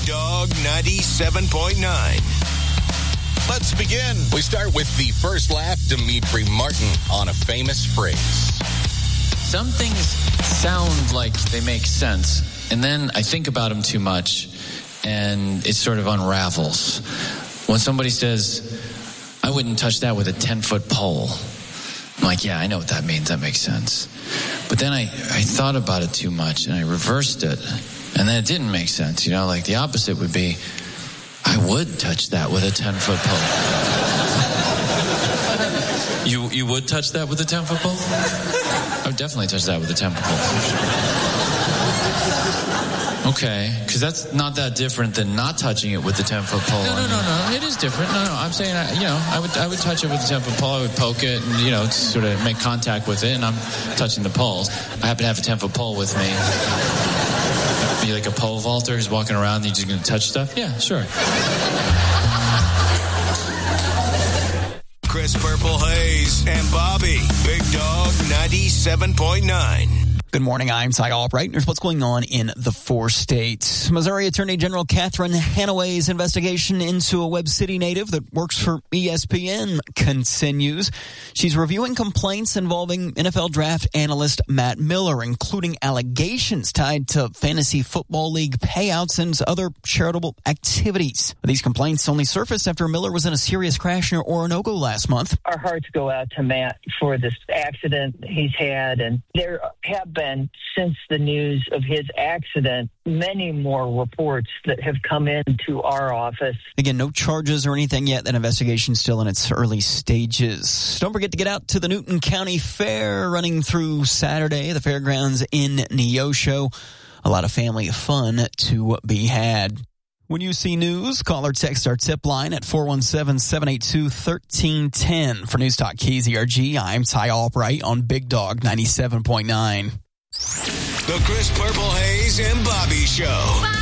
Dog 97.9. Let's begin. We start with the first laugh, Dimitri Martin, on a famous phrase. Some things sound like they make sense, and then I think about them too much, and it sort of unravels. When somebody says, I wouldn't touch that with a 10-foot pole, I'm like, yeah, I know what that means. That makes sense. But then I thought about it too much, and I reversed it, and then it didn't make sense. You know, like the opposite would be, I would touch that with a 10-foot pole. You would touch that with a 10-foot pole? I would definitely touch that with a 10-foot pole. Okay, because that's not that different than not touching it with the 10-foot pole. No. It is different. No. I'm saying, I would touch it with the 10-foot pole. I would poke it and, sort of make contact with it, and I'm touching the poles. I happen to have a 10-foot pole with me. Be like a pole vaulter who's walking around and you're just going to touch stuff? Yeah, sure. Chris Purple Hayes and Bobby. Big Dog 97.9. Good morning, I'm Ty Albright. Here's what's going on in the 4 states. Missouri Attorney General Catherine Hanaway's investigation into a Webb City native that works for ESPN continues. She's reviewing complaints involving NFL draft analyst Matt Miller, including allegations tied to fantasy football league payouts and other charitable activities. These complaints only surfaced after Miller was in a serious crash near Oronogo last month. Our hearts go out to Matt for this accident he's had, and there have been, since the news of his accident, many more reports that have come into our office. Again, no charges or anything yet. That investigation's still in its early stages. Don't forget to get out to the Newton County Fair running through Saturday, the fairgrounds in Neosho. A lot of family fun to be had. When you see news, call or text our tip line at 417-782-1310. For News Talk KZRG, I'm Ty Albright on Big Dog 97.9. The Chris Purple Hayes and Bobby Show.